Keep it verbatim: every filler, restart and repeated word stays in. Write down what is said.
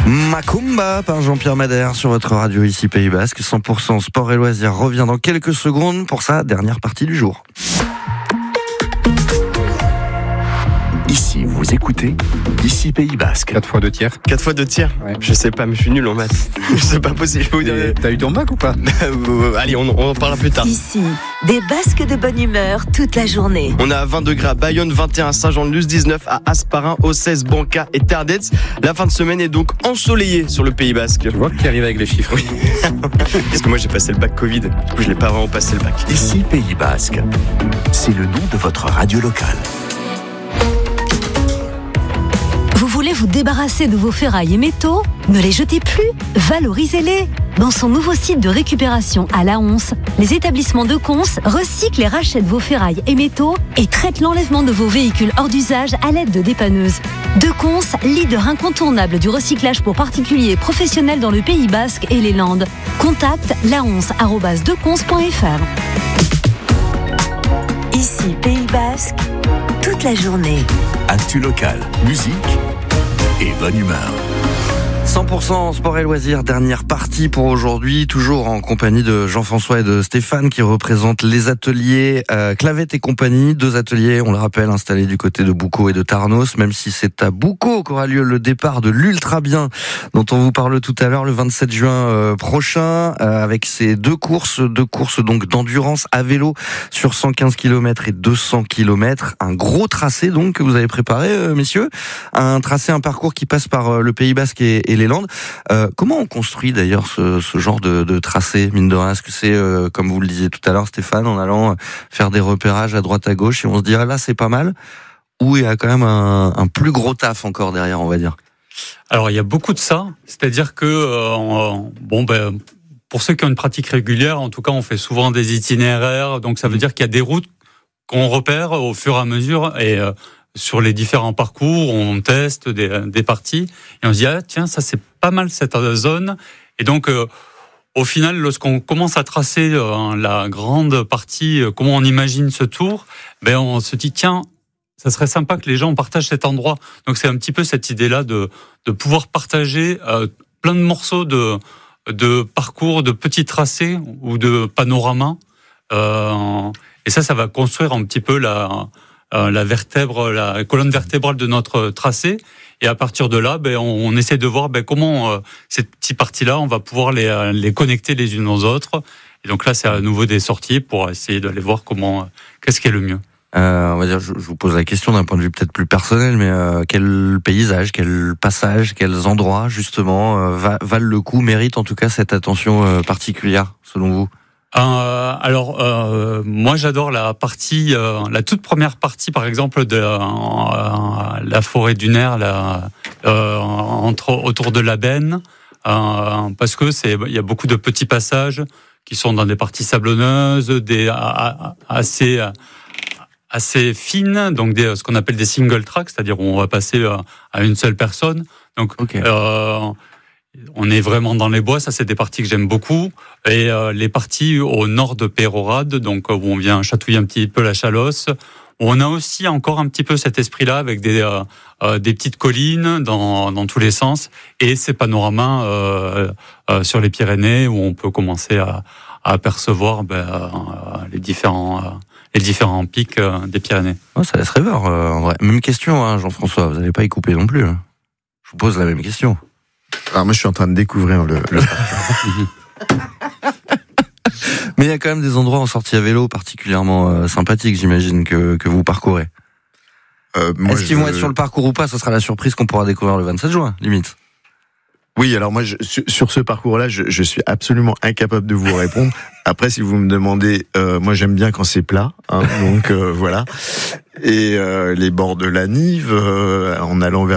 Macumba par Jean-Pierre Madère sur votre radio ici Pays Basque. cent pour cent sport et loisirs revient dans quelques secondes pour sa dernière partie du jour. Ici, vous écoutez Ici Pays Basque. quatre fois deux tiers. quatre fois deux tiers ouais. Je sais pas, mais je suis nul en maths. C'est pas possible. Je peux vous dire. T'as eu ton bac ou pas? Allez, on, on en parlera plus tard. Ici, des Basques de bonne humeur toute la journée. On a vingt degrés à Bayonne, vingt et un à Saint-Jean-de-Luz, dix-neuf à Hasparren, Ossès, Banca et Terdets. La fin de semaine est donc ensoleillée sur le Pays Basque. Tu vois qui arrive avec les chiffres. Oui. Parce que moi j'ai passé le bac Covid. Du coup, je l'ai pas vraiment passé le bac. Ici Pays Basque. C'est le nom de votre radio locale. Vous voulez vous débarrasser de vos ferrailles et métaux? Ne les jetez plus, valorisez-les. Dans son nouveau site de récupération à La Once, les établissements de Cons recyclent et rachètent vos ferrailles et métaux et traitent l'enlèvement de vos véhicules hors d'usage à l'aide de dépanneuses. De Cons, leader incontournable du recyclage pour particuliers et professionnels dans le Pays Basque et les Landes. Contacte laonce arobase decons point f r. Ici Pays Basque, toute la journée. Actu local, musique et bonne humeur. cent pour cent sport et loisirs, dernière partie pour aujourd'hui, toujours en compagnie de Jean-François et de Stéphane qui représentent les ateliers euh, Clavette et compagnie, deux ateliers, on le rappelle, installés du côté de Boucau et de Tarnos, même si c'est à Boucau qu'aura lieu le départ de l'Ultra Bien dont on vous parle tout à l'heure le vingt-sept juin euh, prochain, euh, avec ces deux courses, deux courses donc d'endurance à vélo sur cent quinze kilomètres et deux cents kilomètres, un gros tracé donc que vous avez préparé euh, messieurs, un tracé, un parcours qui passe par euh, le Pays Basque et, et les Landes. Euh, comment on construit d'ailleurs ce, ce genre de, de tracé, mine de rien? Est-ce que c'est, euh, comme vous le disiez tout à l'heure Stéphane, en allant faire des repérages à droite à gauche et on se dit ah là c'est pas mal, ou il y a quand même un, un plus gros taf encore derrière, on va dire? Alors il y a beaucoup de ça, c'est-à-dire que euh, bon ben pour ceux qui ont une pratique régulière, en tout cas on fait souvent des itinéraires, donc ça veut dire qu'il y a des routes qu'on repère au fur et à mesure et euh, sur les différents parcours, on teste des, des parties et on se dit ah tiens ça c'est pas mal cette zone, et donc euh, au final lorsqu'on commence à tracer euh, la grande partie, euh, comment on imagine ce tour, ben on se dit tiens ça serait sympa que les gens partagent cet endroit. Donc c'est un petit peu cette idée-là de de pouvoir partager euh, plein de morceaux de de parcours, de petits tracés ou de panoramas, euh, et ça ça va construire un petit peu la Euh, la vertèbre, la colonne vertébrale de notre tracé. Et à partir de là, ben, on, on essaie de voir ben, comment euh, ces petites parties-là, on va pouvoir les, euh, les connecter les unes aux autres. Et donc là, c'est à nouveau des sorties pour essayer d'aller voir comment, euh, qu'est-ce qui est le mieux. Euh, on va dire, je, je vous pose la question d'un point de vue peut-être plus personnel, mais euh, quel paysage, quel passage, quels endroits justement euh, va, valent le coup, méritent en tout cas cette attention euh, particulière, selon vous? Euh, alors, euh, moi, j'adore la partie, euh, la toute première partie, par exemple, de euh, la forêt dunaire, la, euh, entre autour de la Benne, euh, parce que c'est, il y a beaucoup de petits passages qui sont dans des parties sablonneuses, des a, assez assez fines, donc des, ce qu'on appelle des single tracks, c'est-à-dire où on va passer à une seule personne. Donc, okay. euh, on est vraiment dans les bois, ça c'est des parties que j'aime beaucoup. Et euh, les parties au nord de Pérorade, donc où on vient chatouiller un petit peu la Chalosse, où on a aussi encore un petit peu cet esprit-là avec des euh, euh, des petites collines dans dans tous les sens et ces panoramas euh, euh, sur les Pyrénées où on peut commencer à, à apercevoir ben, euh, les différents euh, les différents pics euh, des Pyrénées. Oh, ça laisse rêveur euh, en vrai. Même question, hein, Jean-François, vous n'allez pas y couper non plus. Hein. Je vous pose la même question. Alors moi je suis en train de découvrir le... le... Mais il y a quand même des endroits en sortie à vélo particulièrement euh, sympathiques, j'imagine, que, que vous parcourez. Euh, moi, Est-ce qu'ils je... vont être sur le parcours ou pas? Ce sera la surprise qu'on pourra découvrir le vingt-sept juin, limite. Oui, alors moi, je, sur ce parcours-là, je, je suis absolument incapable de vous répondre. Après, si vous me demandez, euh, moi j'aime bien quand c'est plat, hein, donc euh, voilà. Et euh, les bords de la Nive, euh, en allant vers